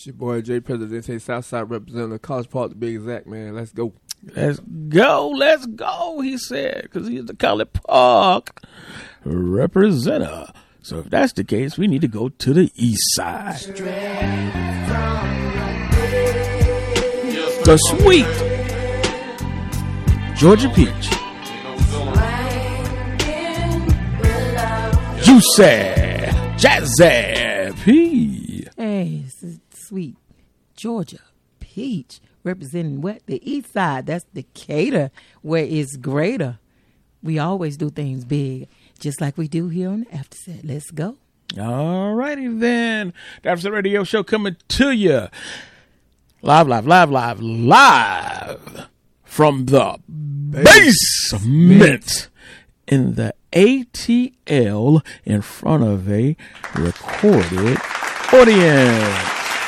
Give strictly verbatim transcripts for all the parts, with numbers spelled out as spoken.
It's your boy Jay Presidente, Southside Representative, College Park to be exact, man. Let's go. Let's go, let's go, he said, because he's the College Park representative. So if that's the case, we need to go to the east side. The sweet Georgia Peach. You said Jazzy P. Hey, this is sweet Georgia Peach. Representing what? The east side. That's Decatur, where it's greater. We always do things big, just like we do here on the After Set. Let's go. All righty then. The After Set Radio Show coming to you. Live, live, live, live, live from the basement in the A T L in front of a recorded audience.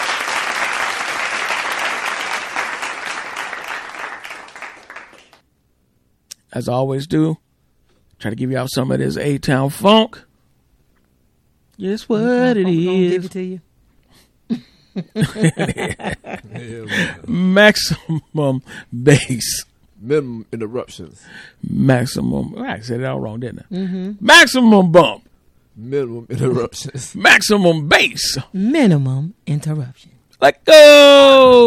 As I always do, try to give you out some of this A-Town funk. Guess what it I'm gonna is. give it to you. Maximum bass. Minimum interruptions. Maximum. I said it all wrong, didn't I? Mm-hmm. Maximum bump. Minimum interruptions. Maximum bass. Minimum interruption. Let go.